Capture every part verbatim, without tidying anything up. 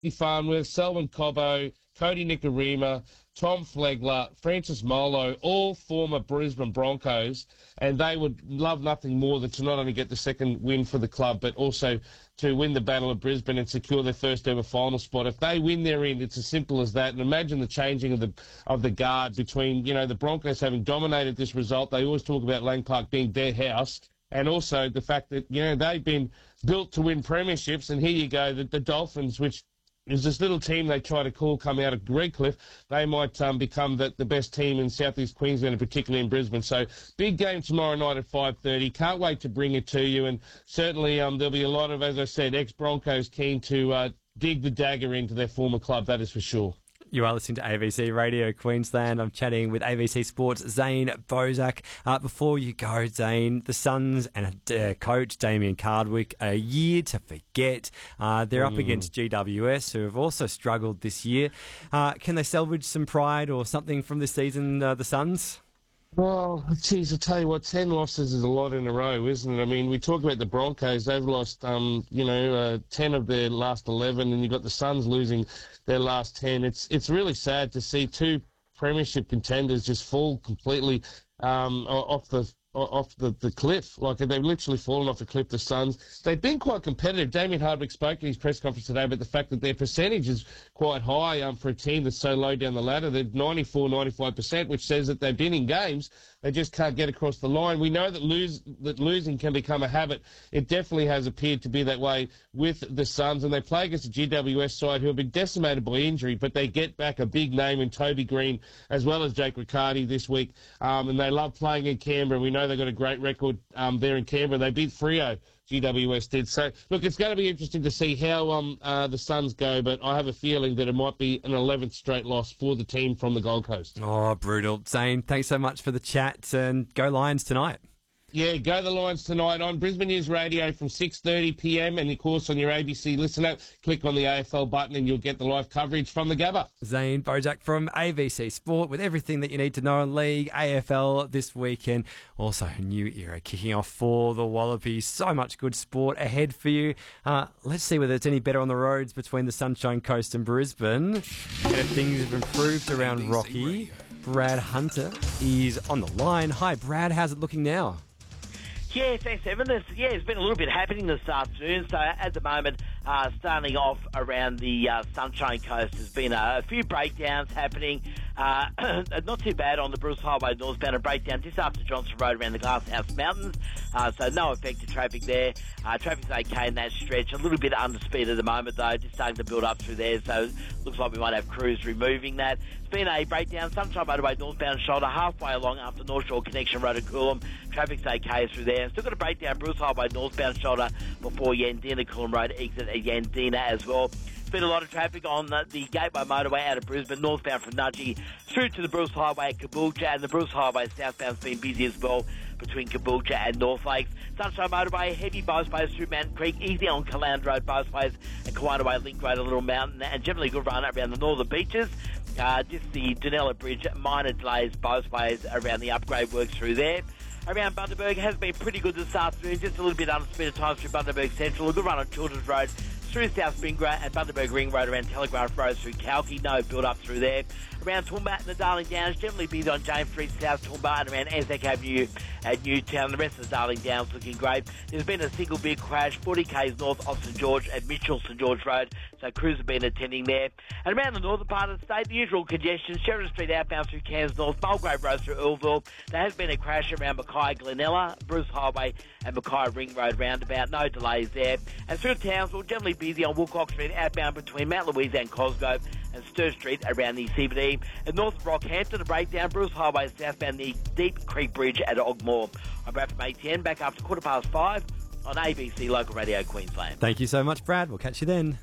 Farnworth, Selwyn Cobbo, Cody Nicarima, Tom Flegler, Francis Molo, all former Brisbane Broncos, and they would love nothing more than to not only get the second win for the club, but also to win the Battle of Brisbane and secure their first ever final spot. If they win their end, it's as simple as that. And imagine the changing of the of the guard between, you know, the Broncos having dominated this result. They always talk about Lang Park being their house. And also the fact that, you know, they've been built to win premierships. And here you go, the, the Dolphins, which is this little team they try to call come out of Redcliffe, they might um, become the, the best team in southeast Queensland, and particularly in Brisbane. So big game tomorrow night at five thirty. Can't wait to bring it to you. And certainly um, there'll be a lot of, as I said, ex-Broncos keen to uh, dig the dagger into their former club, that is for sure. You are listening to A B C Radio Queensland. I'm chatting with A B C Sports' Zane Bozak. Uh, before you go, Zane, the Suns and uh, coach Damien Cardwick, a year to forget. Uh, they're mm. up against G W S, who have also struggled this year. Uh, can they salvage some pride or something from this season, uh, the Suns? Well, geez, I'll tell you what, ten losses is a lot in a row, isn't it? I mean, we talk about the Broncos. They've lost, um, you know, uh, ten of their last eleven, and you've got the Suns losing their last ten. It's it's really sad to see two premiership contenders just fall completely um, off the off the, the cliff. Like, they've literally fallen off the cliff, the Suns. They've been quite competitive. Damien Hardwick spoke in his press conference today about the fact that their percentage is quite high um, for a team that's so low down the ladder. They're ninety-four, ninety-five percent, which says that they've been in games. They just can't get across the line. We know that lose that losing can become a habit. It definitely has appeared to be that way with the Suns, and they play against a G W S side who have been decimated by injury, but they get back a big name in Toby Green as well as Jake Riccardi this week, um, and they love playing in Canberra. We know they've got a great record um, there in Canberra. They beat Freo, G W S did. So, look, it's going to be interesting to see how um, uh, the Suns go, but I have a feeling that it might be an eleventh straight loss for the team from the Gold Coast. Oh, brutal. Zane, thanks so much for the chat, and go Lions tonight. Yeah, go the Lions tonight on Brisbane News Radio from six thirty p m and, of course, on your A B C Listener. Click on the A F L button and you'll get the live coverage from the Gabba. Zane Bozak from A B C Sport with everything that you need to know on League, A F L this weekend. Also, a new era kicking off for the Wallabies. So much good sport ahead for you. Uh, let's see whether it's any better on the roads between the Sunshine Coast and Brisbane. And if things have improved around Rocky, Brad Hunter is on the line. Hi, Brad. How's it looking now? Yeah, thanks, Evan. There's, yeah, there's been a little bit happening this afternoon. So at the moment, uh, starting off around the uh, Sunshine Coast, there's been a, a few breakdowns happening. Uh, not too bad on the Bruce Highway northbound, a breakdown just after Johnson Road around the Glasshouse Mountains. Uh, so no effect to traffic there. Uh, traffic's okay in that stretch. A little bit under speed at the moment, though, just starting to build up through there. So looks like we might have crews removing that. It's been a breakdown. Sunshine Motorway northbound shoulder halfway along after North Shore Connection Road at Coolum. Traffic's okay through there. Still got a breakdown Bruce Highway northbound shoulder before Yandina Coolum Road exit at Yandina as well. Been a lot of traffic on the, the Gateway Motorway out of Brisbane, northbound from Nudgee through to the Bruce Highway at Caboolture, and the Bruce Highway southbound's been busy as well between Caboolture and North Lakes. Sunshine Motorway, heavy both ways through Mountain Creek, easy on Caland Road both ways, and Kawana Way Link Road, a little mountain, and generally good run around the northern beaches. Uh, just the Dunella Bridge, minor delays both ways around the upgrade works through there. Around Bundaberg has been pretty good this afternoon, just a little bit under speed at times through Bundaberg Central, a good run on Children's Road through South Spingra and Bundaberg Ring Road around Telegraph Road through Kalki, no build up through there. Around Toowoomba and the Darling Downs, generally busy on James Street, South Toowoomba, and around Anzac Avenue at Newtown. The rest of the Darling Downs looking great. There's been a single big crash, forty k's north of St George at Mitchell, St George Road, so crews have been attending there. And around the northern part of the state, the usual congestion, Sheridan Street outbound through Cairns North, Mulgrave Road through Earlville. There has been a crash around Mackay, Glenella, Bruce Highway and Mackay Ring Road roundabout, no delays there. And through Townsville, generally busy on Woolcock Street outbound between Mount Louise and Cosgrove and Stir Street around the C B D. And north of Rockhampton, a breakdown, Bruce Highway southbound the Deep Creek Bridge at Ogmore. I'm Brad from A T N, back after quarter past five on A B C Local Radio Queensland. Thank you so much, Brad. We'll catch you then.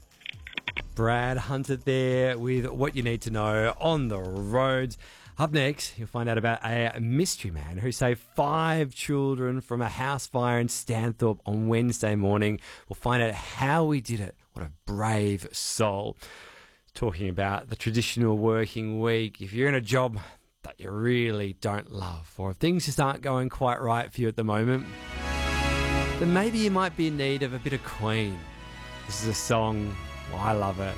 Brad Hunter there with what you need to know on the roads. Up next, you'll find out about a mystery man who saved five children from a house fire in Stanthorpe on Wednesday morning. We'll find out how he did it. What a brave soul. Talking about the traditional working week. If you're in a job that you really don't love, or if things just aren't going quite right for you at the moment, then maybe you might be in need of a bit of Queen. This is a song I love it.